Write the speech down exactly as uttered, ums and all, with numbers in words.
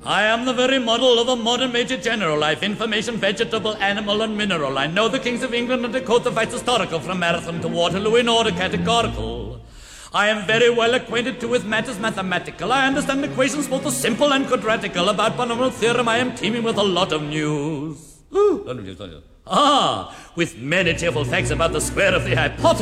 I am the very model of a modern major general. Life, information, vegetable, animal, and mineral. I know the kings of England and decode the facts historical from Marathon to Waterloo in order categorical. I am very well acquainted too with matters mathematical. I understand equations both the simple and quadratical. About binomial theorem I am teeming with a lot of news. Ah, with many cheerful facts about the square of the hypotenuse.